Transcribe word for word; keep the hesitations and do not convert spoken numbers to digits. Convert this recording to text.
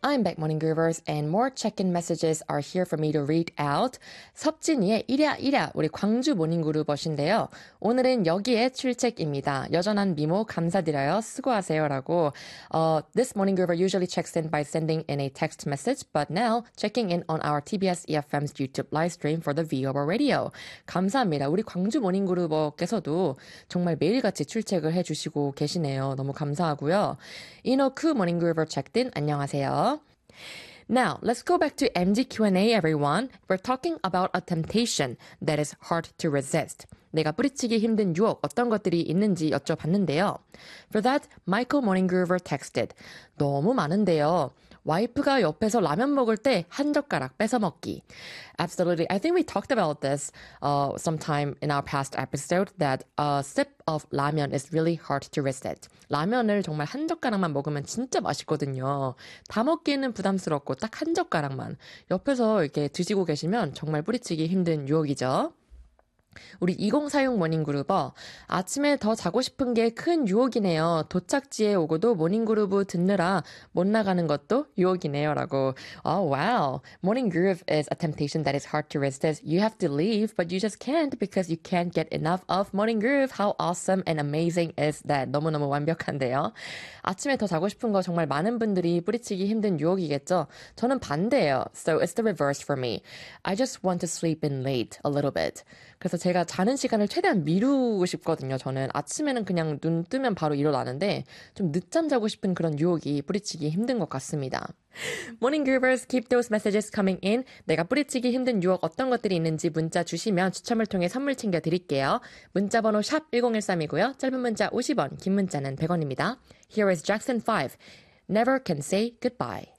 I'm back, Morning Groovers, and more check-in messages are here for me to read out. 섭진이의 이랴 이랴 우리 광주 모닝그루버신데요. 오늘은 여기에 출첵입니다. 여전한 미모 감사드려요. 수고하세요라고. Uh, this Morning Groover usually checks in by sending in a text message, but now checking in on our 티비에스 이에프엠's YouTube live stream for the Vover Radio. 감사합니다. 우리 광주 모닝그루버께서도 정말 매일같이 출첵을 해주시고 계시네요. 너무 감사하고요. 이노쿠 모닝그루버 checked in. 안녕하세요. Now, let's go back to 엠지 Q and A, everyone. We're talking about a temptation that is hard to resist. 내가 뿌리치기 힘든 유혹 어떤 것들이 있는지 여쭤봤는데요. For that, Michael Morninggroover texted, 너무 많은데요. 와이프가 옆에서 라면 먹을 때 한 젓가락 뺏어 먹기. Absolutely. I think we talked about this uh, sometime in our past episode that a sip of 라면 is really hard to resist. 라면을 정말 한 젓가락만 먹으면 진짜 맛있거든요. 다 먹기에는 부담스럽고 딱 한 젓가락만 옆에서 이렇게 드시고 계시면 정말 뿌리치기 힘든 유혹이죠. 우리 이공사육 모닝그루버 아침에 더 자고 싶은 게 큰 유혹이네요. 도착지에 오고도 모닝그루브 듣느라 못 나가는 것도 유혹이네요. 라고. Oh wow. Morning groove is a temptation that is hard to resist. You have to leave but you just can't because you can't get enough of morning groove. How awesome and amazing is that. 너무너무 완벽한데요. 아침에 더 자고 싶은 거 정말 많은 분들이 뿌리치기 힘든 유혹이겠죠. 저는 반대예요. So it's the reverse for me. I just want to sleep in late a little bit. 그래서 제가 자는 시간을 최대한 미루고 싶거든요. 저는 아침에는 그냥 눈 뜨면 바로 일어나는데 좀 늦잠 자고 싶은 그런 유혹이 뿌리치기 힘든 것 같습니다. Morning Groovers, keep those messages coming in. 내가 뿌리치기 힘든 유혹 어떤 것들이 있는지 문자 주시면 추첨을 통해 선물 챙겨드릴게요. 문자 번호 샵 일공일삼이고요. 짧은 문자 오십 원, 긴 문자는 백 원입니다. Here is Jackson five. Never can say goodbye.